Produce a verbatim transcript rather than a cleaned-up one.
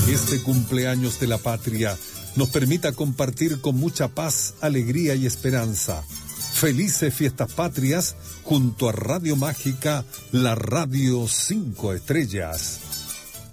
este cumpleaños de la patria nos permita compartir con mucha paz, alegría y esperanza. Felices fiestas patrias junto a Radio Mágica, la radio cinco estrellas.